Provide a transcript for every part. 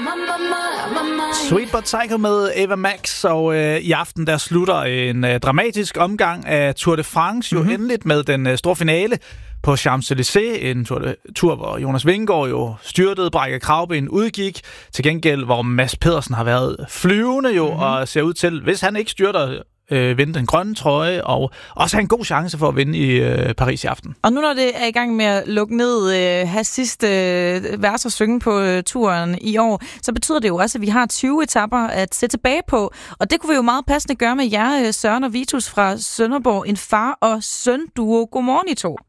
Sweet But Psycho med Ava Max, og i aften der slutter en dramatisk omgang af Tour de France jo endeligt med den store finale på Champs-Élysées, en tur, hvor Jonas Vingegaard jo styrtede, brækkede kravben, udgik. Til gengæld, hvor Mads Pedersen har været flyvende jo, og ser ud til, hvis han ikke styrter, vinde den grønne trøje, og også have en god chance for at vinde i Paris i aften. Og nu når det er i gang med at lukke ned, have sidste vers at synge på turen i år, så betyder det jo også, at vi har 20 etapper at se tilbage på. Og det kunne vi jo meget passende gøre med jer, Søren og Vitus fra Sønderborg, en far- og søn-duo. Godmorgen I to.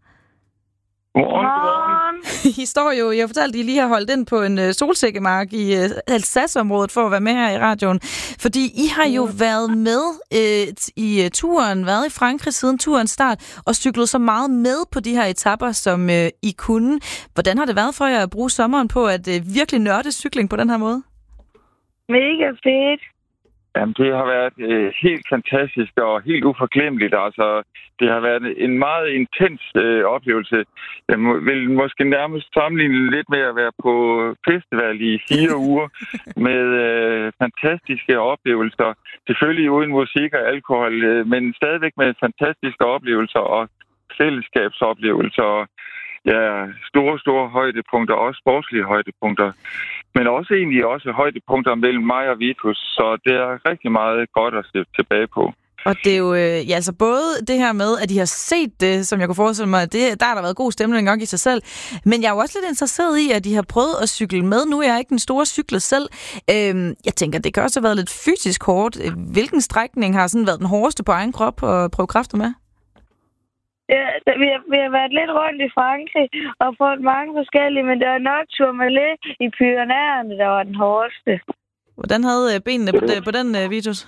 Godmorgen. I står jo, jeg fortalte, at I lige har holdt ind på en solsikkemark i Alsace-området for at være med her i radioen. Fordi I har jo været med i turen, været i Frankrig siden turens start, og cyklet så meget med på de her etapper, som I kunne. Hvordan har det været for jer at bruge sommeren på at virkelig nørde cykling på den her måde? Mega fedt. Jamen, det har været helt fantastisk og helt uforglemmeligt. Altså, det har været en meget intens oplevelse. Jeg vil måske nærmest sammenligne lidt med at være på festival i 4 uger med fantastiske oplevelser. Selvfølgelig uden musik og alkohol, men stadigvæk med fantastiske oplevelser og fællesskabsoplevelser. Ja, store højdepunkter, også sportslige højdepunkter. Men også egentlig også højdepunkter mellem mig og Vitus, så det er rigtig meget godt at se tilbage på. Og det er jo altså både det her med, at I har set det, som jeg kunne forestille mig, der har der været god stemning nok i sig selv, men jeg er jo også lidt interesseret i, at I har prøvet at cykle med. Nu er jeg ikke den store cykler selv. Jeg tænker, det kan også have været lidt fysisk hårdt. Hvilken strækning har sådan været den hårdeste på egen krop at prøve kræfter med? Ja, vi har været lidt rundt i Frankrig og fået mange forskellige, men det var nok Tourmalet i Pyrenæerne, der var den hårdeste. Hvordan havde benene på den, Vitus?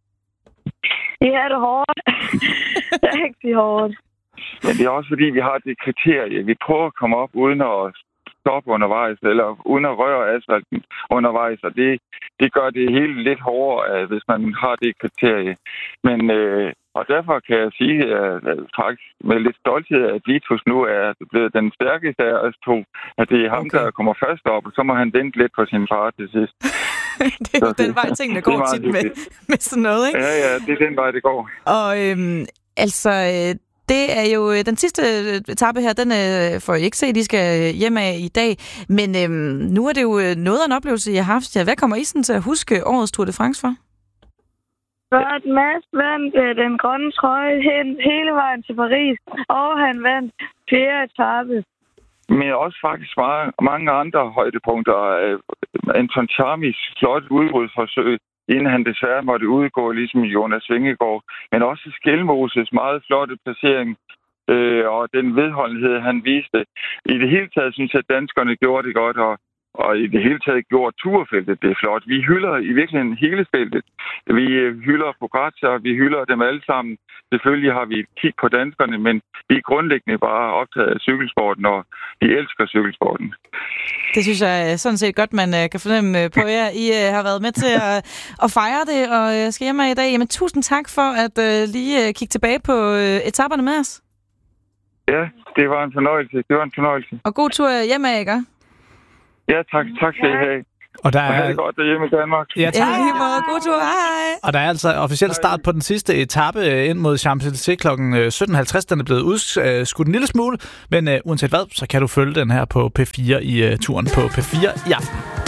De havde det hårdt. Rigtig hårdt. Men det er også fordi, vi har det kriterie. Vi prøver at komme op uden at stoppe undervejs, eller uden at røre asfalten undervejs, og det gør det hele lidt hårdere, hvis man har det kriterie. Men og derfor kan jeg sige faktisk med lidt stolthed, at Vitus nu er blevet den stærkeste af os to. At det er ham, der kommer først op, og så må han vente lidt på sin far til sidst. Det er jo den vej, tingene går tit med sådan noget, ikke? Ja, det er den vej, det går. Og det er jo den sidste etape her, den får I ikke se, de skal hjem af i dag. Men nu er det jo noget af en oplevelse, I har haft. Hvad kommer I sådan til at huske årets Tour de France for? At Mads vandt den grønne trøje hele vejen til Paris, og han vandt 4. etape. Men også faktisk mange andre højdepunkter. Anton Charmis flot udbrudforsøg, inden han desværre måtte udgå, ligesom Jonas Vingegaard. Men også Skelmoses meget flotte placering og den vedholdenhed, han viste. I det hele taget synes jeg, at danskerne gjorde det godt, og i det hele taget gjorde turfeltet det flot. Vi hylder i virkeligheden hele feltet. Vi hylder Pogačar, vi hylder dem alle sammen. Selvfølgelig har vi et kig på danskerne, men vi er grundlæggende bare optaget af cykelsporten, og vi elsker cykelsporten. Det synes jeg sådan set godt, man kan fornemme på jer. I har været med til at fejre det, og skal hjem af i dag. Jamen, tusind tak for at lige kigge tilbage på etaperne med os. Ja, det var en fornøjelse. Og god tur hjem af, ikke? Ja, tak. Tak skal I have. Og der er det godt derhjemme i Danmark. Ja, tak. Ja, god tur. Hej. Og der er altså officielt start på den sidste etape ind mod Champs-Élysées kl. 17.50. Den er blevet udskudt en lille smule, men uanset hvad, så kan du følge den her på P4 i turen på P4 i aften.